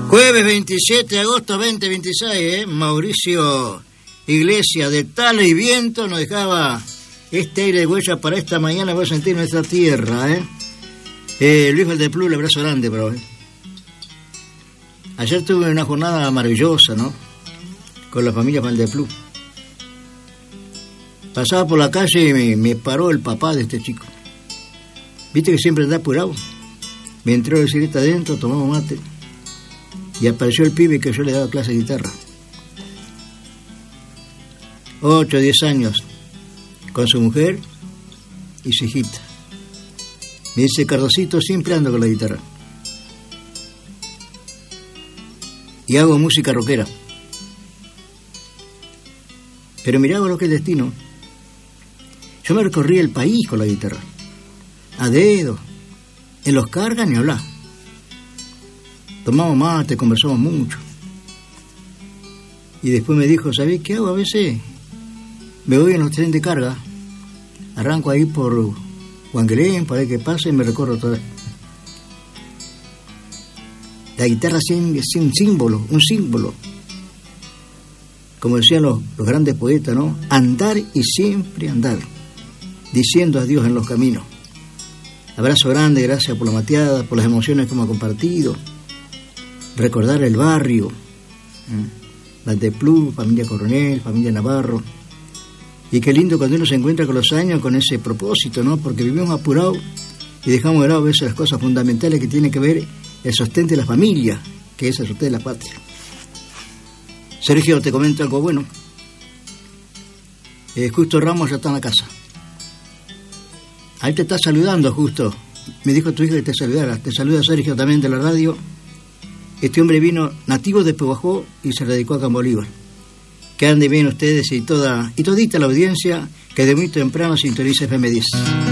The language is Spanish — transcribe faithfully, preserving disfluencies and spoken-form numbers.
Jueves veintisiete de agosto veinte veintiséis, ¿eh? Mauricio Iglesias, de Tala y Viento, nos dejaba este aire de huella para esta mañana. Voy a sentir nuestra tierra, ¿eh? eh Luis Valdeplu, el abrazo grande, bro. ¿eh? Ayer tuve una jornada maravillosa, ¿no? Con la familia Valdeplu. Pasaba por la calle y me, me paró el papá de este chico. ¿Viste que siempre anda apurado? Me entró el cigarrito adentro, tomamos mate. Y apareció el pibe que yo le daba clase de guitarra. Ocho o diez años, con su mujer y su hijita. Me dice, Cardocito, siempre ando con la guitarra. Y hago música rockera. Pero miraba lo que es destino. Yo me recorrí el país con la guitarra. A dedo. En los cargas ni hablar. Tomamos mate, conversamos mucho. Y después me dijo, ¿sabés qué hago a veces? Me voy en los trenes de carga, arranco ahí por Huanguelén, para que pase y me recorro otra vez. La guitarra es un símbolo, un símbolo. Como decían los, los grandes poetas, ¿no? Andar y siempre andar, diciendo adiós en los caminos. Abrazo grande, gracias por la mateada, por las emociones que hemos compartido. Recordar el barrio, ¿eh? Valdeplu, familia Coronel, familia Navarro. Y qué lindo cuando uno se encuentra con los años con ese propósito, ¿no? Porque vivimos apurados y dejamos de lado a veces las cosas fundamentales que tienen que ver el sostén de la familia, que es el sostén de la patria. Sergio, te comento algo bueno. Eh, Justo Ramos ya está en la casa. Ahí te está saludando, Justo. Me dijo tu hija que te saludara. Te saluda Sergio también de la radio. Este hombre vino nativo de Pehuajó y se radicó acá en Bolívar. Que anden bien ustedes y toda y todita la audiencia que de muy temprano sintoniza F M diez.